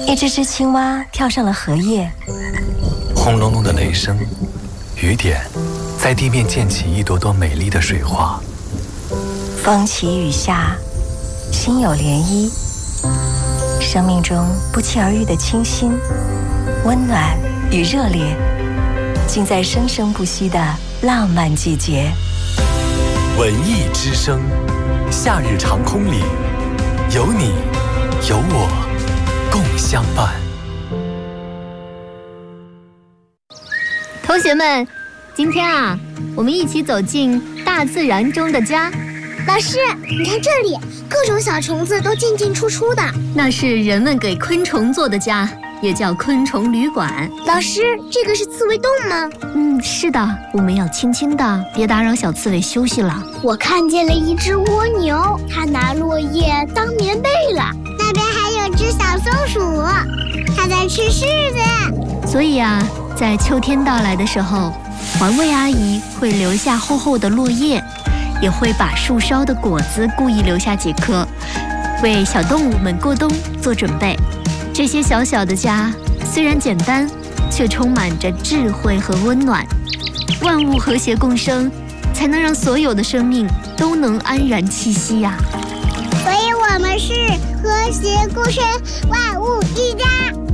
一只只青蛙跳上了荷叶， 轰隆隆的雷声，雨点在地面溅起一朵朵美丽的水花。 风起雨下，心有涟漪。生命中不期而遇的清新、温暖与热烈，尽在生生不息的浪漫季节。 文艺之声，夏日长空里，有你有我共相伴。 同学们，今天啊，我们一起走进大自然中的家。 老师，你看这里，各种小虫子都进进出出的。 那是人们给昆虫做的家，也叫昆虫旅馆。 老师，这个是刺猬洞吗？ 是的，我们要轻轻的，别打扰小刺猬休息了。 我看见了一只蜗牛，它拿落叶当棉被了。那边还有只小松鼠，它在吃柿子。 所以啊，在秋天到来的时候，环卫阿姨会留下厚厚的落叶，也会把树梢的果子故意留下几颗，为小动物们过冬做准备。这些小小的家虽然简单，却充满着智慧和温暖。万物和谐共生，才能让所有的生命都能安然栖息呀。 所以我们是和谐共生，万物一家。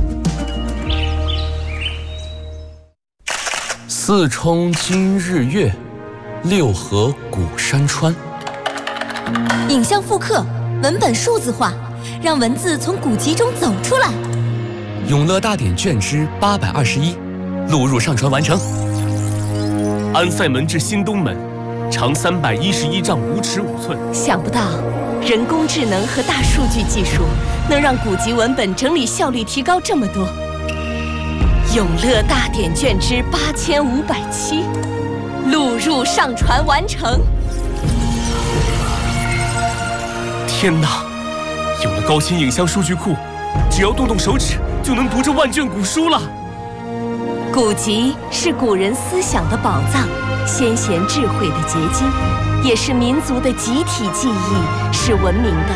四冲今日月，六合古山川。 影像复刻，文本数字化，让文字从古籍中走出来。 永乐大典卷之821，录入上传完成。 安塞门至新东门，长311丈5尺5寸。 想不到，人工智能和大数据技术能让古籍文本整理效率提高这么多。永乐大典卷之8507，录入上传完成。 天哪！有了高清影像数据库，只要动动手指就能读这万卷古书了。 古籍是古人思想的宝藏，先贤智慧的结晶，也是民族的集体记忆，是文明的